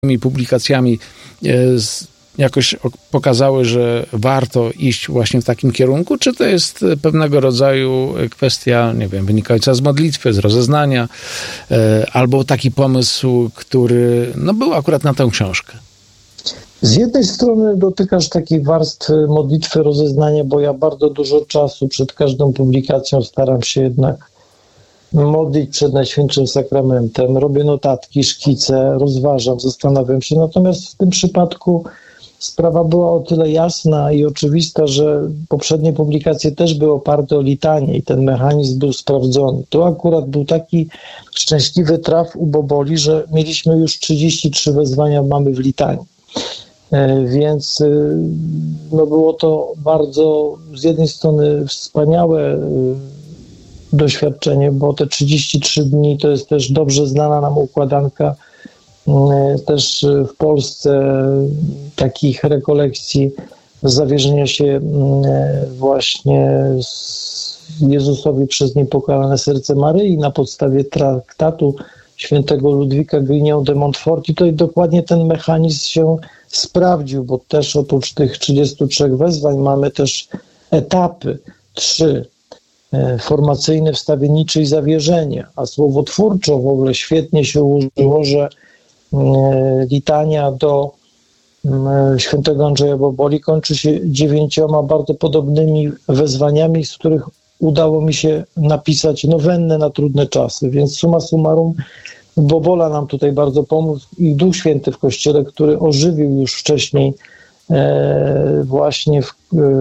publikacjami jakoś pokazały, że warto iść właśnie w takim kierunku, czy to jest pewnego rodzaju kwestia, nie wiem, wynikająca z modlitwy, z rozeznania, albo taki pomysł, który był akurat na tę książkę? Z jednej strony dotykasz takiej warstwy modlitwy, rozeznania, bo ja bardzo dużo czasu przed każdą publikacją staram się jednak modlić przed Najświętszym Sakramentem, robię notatki, szkice, rozważam, zastanawiam się. Natomiast w tym przypadku sprawa była o tyle jasna i oczywista, że poprzednie publikacje też były oparte o litanię i ten mechanizm był sprawdzony. To akurat był taki szczęśliwy traf u Boboli, że mieliśmy już 33 wezwania mamy w litanii. Więc było to bardzo z jednej strony wspaniałe doświadczenie, bo te 33 dni to jest też dobrze znana nam układanka też w Polsce takich rekolekcji zawierzenia się właśnie Jezusowi przez niepokalane serce Maryi na podstawie traktatu świętego Ludwika Grignon de Montfort i to dokładnie ten mechanizm się sprawdził, bo też oprócz tych 33 wezwań mamy też etapy 3 formacyjne, wstawiennicze i zawierzenie, a słowotwórczo w ogóle świetnie się ułożyło, że litania do świętego Andrzeja Boboli kończy się 9 bardzo podobnymi wezwaniami, z których udało mi się napisać nowennę na trudne czasy, więc summa summarum Bobola nam tutaj bardzo pomógł i Duch Święty w Kościele, który ożywił już wcześniej właśnie w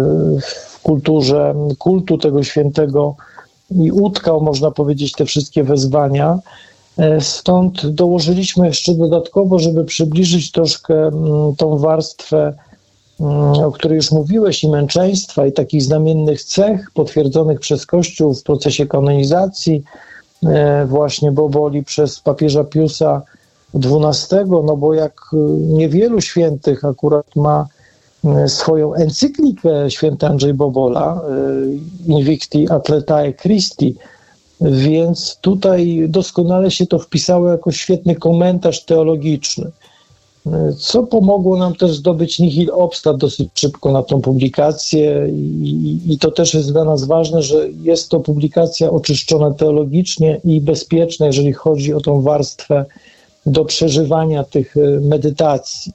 kulturze kultu tego świętego i utkał, można powiedzieć, te wszystkie wezwania. Stąd dołożyliśmy jeszcze dodatkowo, żeby przybliżyć troszkę tą warstwę, o której już mówiłeś, i męczeństwa, i takich znamiennych cech potwierdzonych przez Kościół w procesie kanonizacji właśnie Boboli przez papieża Piusa XII, bo jak niewielu świętych akurat ma swoją encyklikę święty Andrzej Bobola, Invicti Atletae Christi, więc tutaj doskonale się to wpisało jako świetny komentarz teologiczny, co pomogło nam też zdobyć nihil obstat dosyć szybko na tą publikację i to też jest dla nas ważne, że jest to publikacja oczyszczona teologicznie i bezpieczna, jeżeli chodzi o tą warstwę do przeżywania tych medytacji.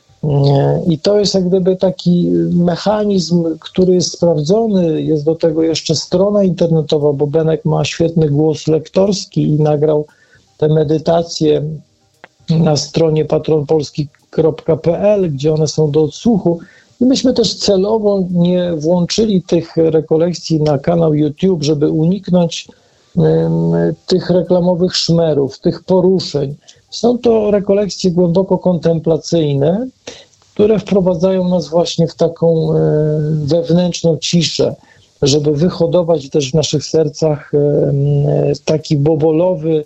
I to jest jak gdyby taki mechanizm, który jest sprawdzony. Jest do tego jeszcze strona internetowa, bo Benek ma świetny głos lektorski i nagrał te medytacje na stronie patronpolski.pl, gdzie one są do odsłuchu. I myśmy też celowo nie włączyli tych rekolekcji na kanał YouTube, żeby uniknąć tych reklamowych szmerów, tych poruszeń. Są to rekolekcje głęboko kontemplacyjne, które wprowadzają nas właśnie w taką wewnętrzną ciszę, żeby wyhodować też w naszych sercach taki bobolowy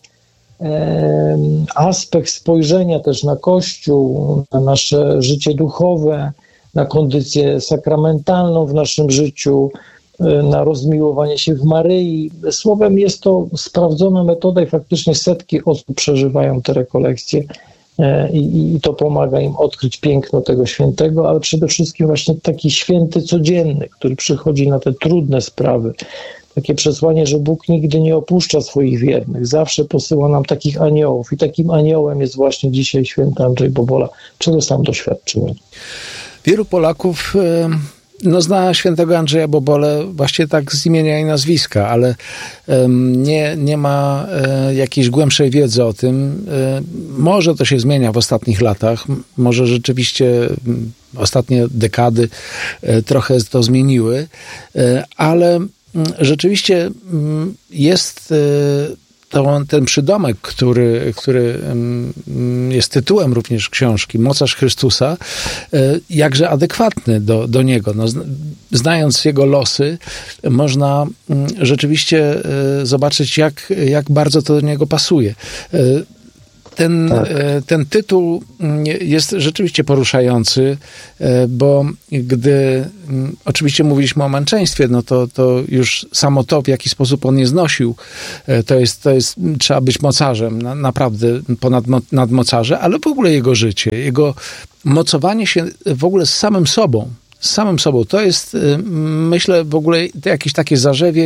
aspekt spojrzenia też na Kościół, na nasze życie duchowe, na kondycję sakramentalną w naszym życiu, na rozmiłowanie się w Maryi. Słowem, jest to sprawdzona metoda i faktycznie setki osób przeżywają te rekolekcje i to pomaga im odkryć piękno tego świętego, ale przede wszystkim właśnie taki święty codzienny, który przychodzi na te trudne sprawy. Takie przesłanie, że Bóg nigdy nie opuszcza swoich wiernych, zawsze posyła nam takich aniołów i takim aniołem jest właśnie dzisiaj święty Andrzej Bobola, czego sam doświadczyłem. Wielu Polaków zna świętego Andrzeja Bobolę właśnie tak z imienia i nazwiska, ale nie ma jakiejś głębszej wiedzy o tym. Może to się zmienia w ostatnich latach, może rzeczywiście ostatnie dekady trochę to zmieniły, ale rzeczywiście jest ten przydomek, który jest tytułem również książki, Mocarz Chrystusa, jakże adekwatny do niego. Znając jego losy, można rzeczywiście zobaczyć, jak bardzo to do niego pasuje. ten tytuł jest rzeczywiście poruszający, bo gdy oczywiście mówiliśmy o męczeństwie, no to już samo to, w jaki sposób on je znosił, to jest trzeba być mocarzem, naprawdę nad mocarze, ale w ogóle jego życie, jego mocowanie się w ogóle z samym sobą, to jest, myślę, w ogóle jakieś takie zarzewie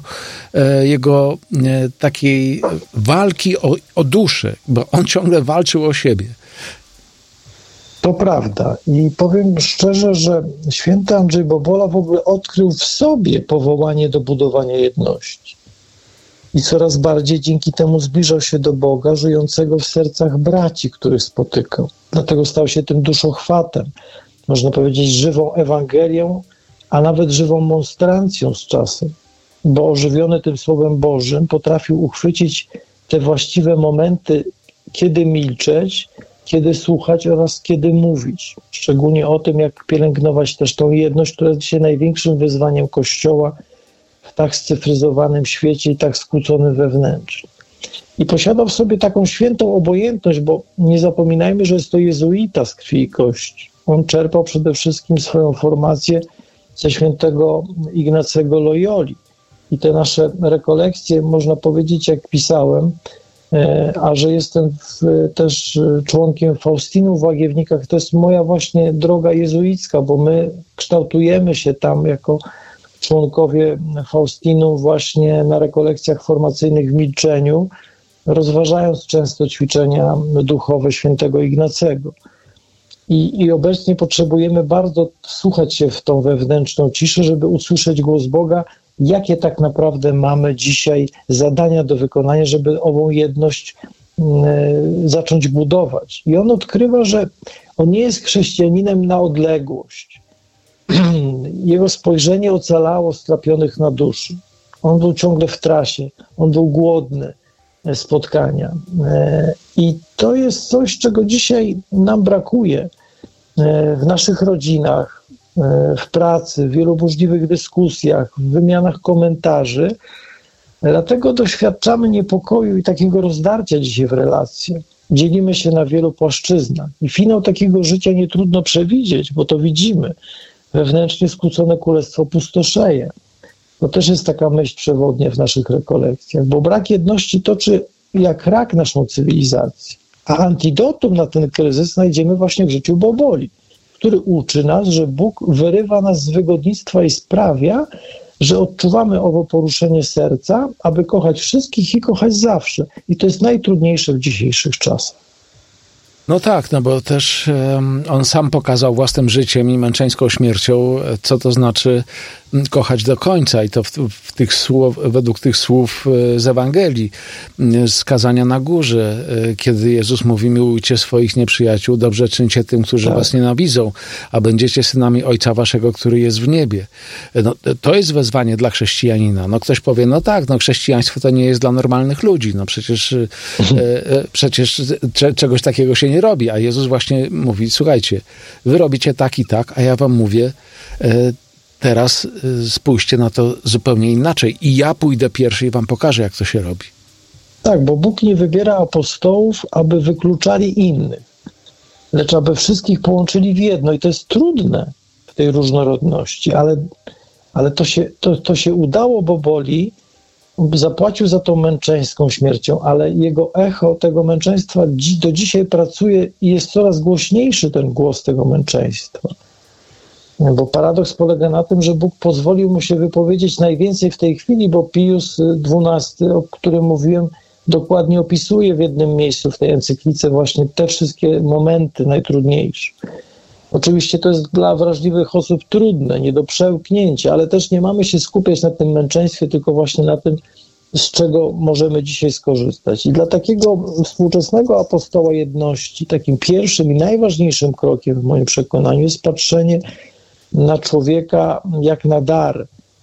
jego takiej walki o duszę, bo on ciągle walczył o siebie. To prawda. I powiem szczerze, że święty Andrzej Bobola w ogóle odkrył w sobie powołanie do budowania jedności. I coraz bardziej dzięki temu zbliżał się do Boga, żyjącego w sercach braci, których spotykał. Dlatego stał się tym duszochwatem. Można powiedzieć żywą Ewangelią, a nawet żywą monstrancją z czasem. Bo ożywiony tym Słowem Bożym potrafił uchwycić te właściwe momenty, kiedy milczeć, kiedy słuchać oraz kiedy mówić. Szczególnie o tym, jak pielęgnować też tą jedność, która jest dzisiaj największym wyzwaniem Kościoła w tak scyfryzowanym świecie i tak skłóconym wewnętrznie. I posiadał w sobie taką świętą obojętność, bo nie zapominajmy, że jest to jezuita z krwi i kości. On czerpał przede wszystkim swoją formację ze świętego Ignacego Loyoli. I te nasze rekolekcje, można powiedzieć, jak pisałem, a że jestem też członkiem Faustynów w Łagiewnikach, to jest moja właśnie droga jezuicka, bo my kształtujemy się tam jako członkowie Faustynów właśnie na rekolekcjach formacyjnych w milczeniu, rozważając często ćwiczenia duchowe świętego Ignacego. I obecnie potrzebujemy bardzo wsłuchać się w tą wewnętrzną ciszę, żeby usłyszeć głos Boga, jakie tak naprawdę mamy dzisiaj zadania do wykonania, żeby ową jedność zacząć budować. I on odkrywa, że on nie jest chrześcijaninem na odległość. Jego spojrzenie ocalało strapionych na duszy. On był ciągle w trasie, on był głodny spotkania. I to jest coś, czego dzisiaj nam brakuje w naszych rodzinach, w pracy, w wielu burzliwych dyskusjach, w wymianach komentarzy. Dlatego doświadczamy niepokoju i takiego rozdarcia dzisiaj w relacjach. Dzielimy się na wielu płaszczyznach. I finał takiego życia nie trudno przewidzieć, bo to widzimy. Wewnętrznie skłócone królestwo pustoszeje. To też jest taka myśl przewodnia w naszych rekolekcjach, bo brak jedności toczy jak rak naszą cywilizację. A antidotum na ten kryzys znajdziemy właśnie w życiu Boboli, który uczy nas, że Bóg wyrywa nas z wygodnictwa i sprawia, że odczuwamy owo poruszenie serca, aby kochać wszystkich i kochać zawsze. I to jest najtrudniejsze w dzisiejszych czasach. No tak, no bo też on sam pokazał własnym życiem i męczeńską śmiercią, co to znaczy kochać do końca i to w tych słów, według tych słów z Ewangelii, z kazania na górze, kiedy Jezus mówi: miłujcie swoich nieprzyjaciół, dobrze czyńcie tym, którzy was nienawidzą, a będziecie synami Ojca waszego, który jest w niebie. No, to jest wezwanie dla chrześcijanina. No ktoś powie, no tak, no chrześcijaństwo to nie jest dla normalnych ludzi, no przecież czegoś takiego się nie robi, a Jezus właśnie mówi: słuchajcie, wy robicie tak i tak, a ja wam mówię, teraz spójrzcie na to zupełnie inaczej i ja pójdę pierwszy i wam pokażę, jak to się robi. Tak, bo Bóg nie wybiera apostołów, aby wykluczali innych, lecz aby wszystkich połączyli w jedno. I to jest trudne w tej różnorodności, ale to się udało Boboli, zapłacił za tą męczeńską śmiercią, ale jego echo tego męczeństwa do dzisiaj pracuje i jest coraz głośniejszy ten głos tego męczeństwa. Bo paradoks polega na tym, że Bóg pozwolił mu się wypowiedzieć najwięcej w tej chwili, bo Pius XII, o którym mówiłem, dokładnie opisuje w jednym miejscu w tej encyklice właśnie te wszystkie momenty najtrudniejsze. Oczywiście to jest dla wrażliwych osób trudne, nie do przełknięcia, ale też nie mamy się skupiać na tym męczeństwie, tylko właśnie na tym, z czego możemy dzisiaj skorzystać. I dla takiego współczesnego apostoła jedności, takim pierwszym i najważniejszym krokiem w moim przekonaniu jest patrzenie na człowieka jak na dar.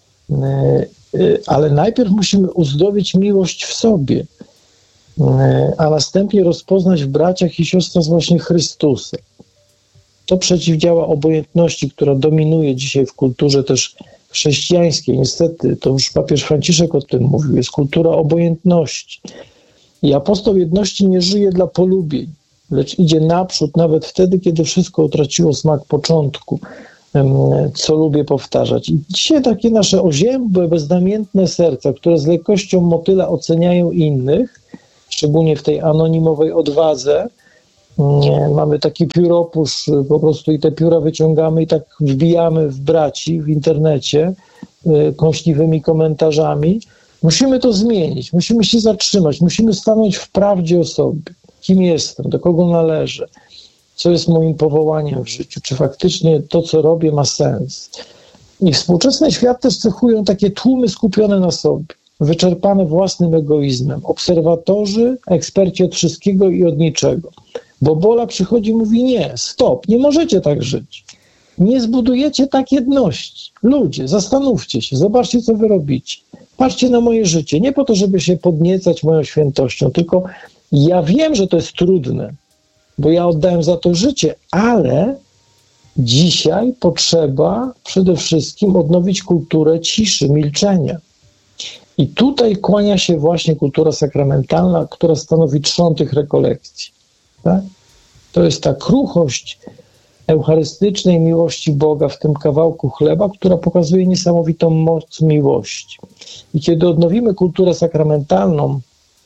Ale najpierw musimy uzdrowić miłość w sobie, a następnie rozpoznać w braciach i siostrach właśnie Chrystusa. To przeciwdziała obojętności, która dominuje dzisiaj w kulturze też chrześcijańskiej. Niestety, to już papież Franciszek o tym mówił, jest kultura obojętności. I apostoł jedności nie żyje dla polubień, lecz idzie naprzód nawet wtedy, kiedy wszystko utraciło smak początku, co lubię powtarzać. I dzisiaj takie nasze oziębłe, beznamiętne serca, które z lekkością motyla oceniają innych, szczególnie w tej anonimowej odwadze, mamy taki pióropusz po prostu i te pióra wyciągamy i tak wbijamy w braci w internecie kąśliwymi komentarzami. Musimy to zmienić, musimy się zatrzymać, musimy stanąć w prawdzie o sobie. Kim jestem, do kogo należę, co jest moim powołaniem w życiu, czy faktycznie to, co robię, ma sens. I współczesny świat też cechują takie tłumy skupione na sobie, wyczerpane własnym egoizmem, obserwatorzy, eksperci od wszystkiego i od niczego. Bobola przychodzi i mówi: nie, stop, nie możecie tak żyć. Nie zbudujecie tak jedności. Ludzie, zastanówcie się, zobaczcie, co wy robicie. Patrzcie na moje życie, nie po to, żeby się podniecać moją świętością, tylko ja wiem, że to jest trudne, bo ja oddałem za to życie, ale dzisiaj potrzeba przede wszystkim odnowić kulturę ciszy, milczenia. I tutaj kłania się właśnie kultura sakramentalna, która stanowi trzon tych rekolekcji. Tak? To jest ta kruchość eucharystycznej miłości Boga w tym kawałku chleba, która pokazuje niesamowitą moc miłości. I kiedy odnowimy kulturę sakramentalną,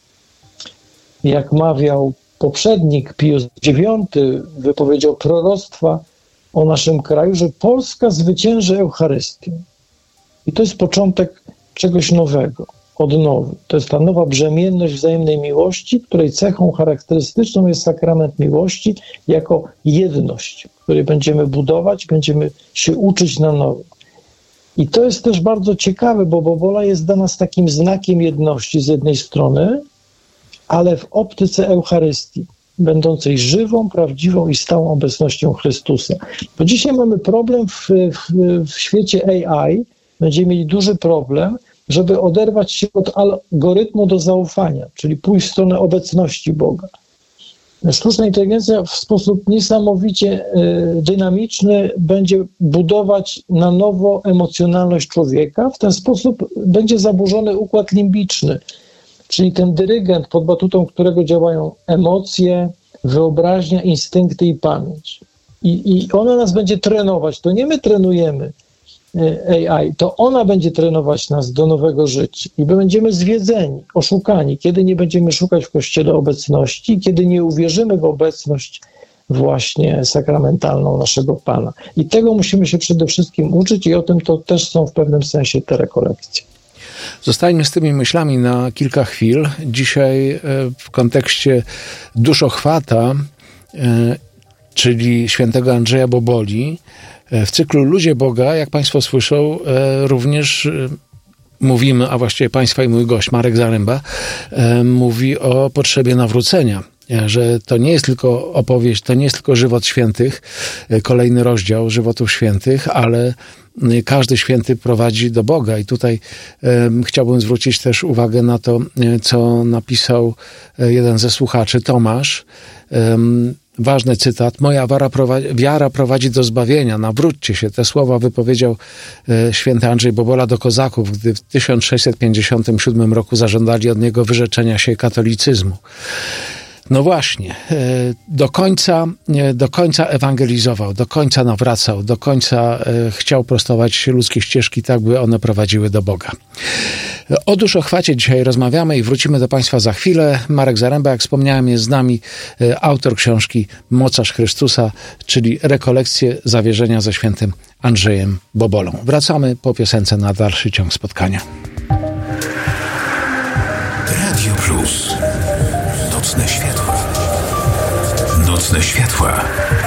jak mawiał poprzednik, Pius IX wypowiedział proroctwa o naszym kraju, że Polska zwycięży Eucharystię. I to jest początek czegoś nowego, odnowy. To jest ta nowa brzemienność wzajemnej miłości, której cechą charakterystyczną jest sakrament miłości jako jedność, której będziemy budować, będziemy się uczyć na nowo. I to jest też bardzo ciekawe, bo Bobola jest dla nas takim znakiem jedności z jednej strony, ale w optyce Eucharystii, będącej żywą, prawdziwą i stałą obecnością Chrystusa. Bo dzisiaj mamy problem w świecie AI, będziemy mieli duży problem, żeby oderwać się od algorytmu do zaufania, czyli pójść w stronę obecności Boga. Sztuczna inteligencja w sposób niesamowicie dynamiczny będzie budować na nowo emocjonalność człowieka. W ten sposób będzie zaburzony układ limbiczny, czyli ten dyrygent, pod batutą którego działają emocje, wyobraźnia, instynkty i pamięć. I ona nas będzie trenować. To nie my trenujemy AI, to ona będzie trenować nas do nowego życia. I my będziemy zwiedzeni, oszukani, kiedy nie będziemy szukać w Kościele obecności, kiedy nie uwierzymy w obecność właśnie sakramentalną naszego Pana. I tego musimy się przede wszystkim uczyć i o tym to też są w pewnym sensie te rekolekcje. Zostańmy z tymi myślami na kilka chwil. Dzisiaj w kontekście duszochwata, czyli świętego Andrzeja Boboli, w cyklu Ludzie Boga, jak Państwo słyszą, również mówimy, a właściwie Państwa i mój gość Marek Zaręba mówi o potrzebie nawrócenia. Że to nie jest tylko opowieść, to nie jest tylko żywot świętych, kolejny rozdział żywotów świętych, ale każdy święty prowadzi do Boga. I tutaj chciałbym zwrócić też uwagę na to, co napisał jeden ze słuchaczy, Tomasz. Ważny cytat. Moja wiara prowadzi do zbawienia. Nawróćcie się. Te słowa wypowiedział święty Andrzej Bobola do kozaków, gdy w 1657 roku zażądali od niego wyrzeczenia się katolicyzmu. No właśnie, do końca ewangelizował, do końca nawracał, do końca chciał prostować ludzkie ścieżki tak, by one prowadziły do Boga. O duszochwacie dzisiaj rozmawiamy i wrócimy do Państwa za chwilę. Marek Zaręba, jak wspomniałem, jest z nami autor książki Mocarz Chrystusa, czyli rekolekcje zawierzenia ze świętym Andrzejem Bobolą. Wracamy po piosence na dalszy ciąg spotkania. Radio Plus. Nocne światła. Nocne światła.